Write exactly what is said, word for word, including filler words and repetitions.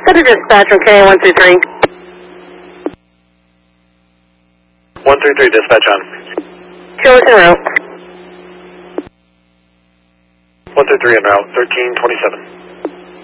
Center dispatch from K A one three three. one three three, dispatch on. Killers en route. one three three en route, thirteen twenty-seven.